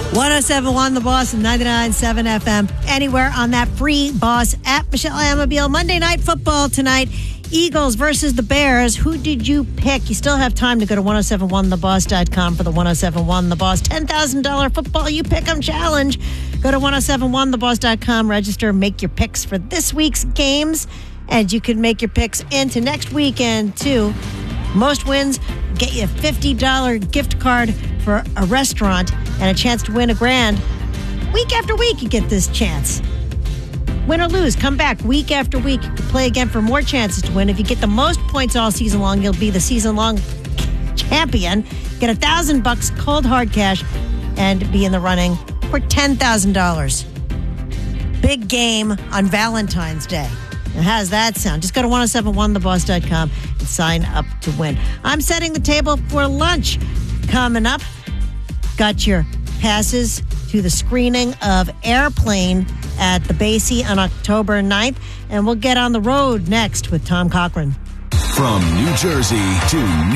107.1 The Boss and 99.7 FM. Anywhere on that free Boss app. Michelle Amabile. Monday Night Football tonight. Eagles versus the Bears. Who did you pick? You still have time to go to 1071theboss.com for the 1071 The Boss $10,000 football you pick 'em challenge. Go to 1071theboss.com, register, make your picks for this week's games, and you can make your picks into next weekend too. Most wins get you a $50 gift card for a restaurant and a chance to win $1,000. Week after week you get this chance. Win or lose, come back week after week. You can play again for more chances to win. If you get the most points all season long, you'll be the season-long champion. Get $1,000 cold hard cash and be in the running for $10,000. Big game on Valentine's Day. And how does that sound? Just go to 1071theboss.com and sign up to win. I'm setting the table for lunch. Coming up, got your passes to the screening of Airplane at the Basie on October 9th. And we'll get on the road next with Tom Cochran. From New Jersey to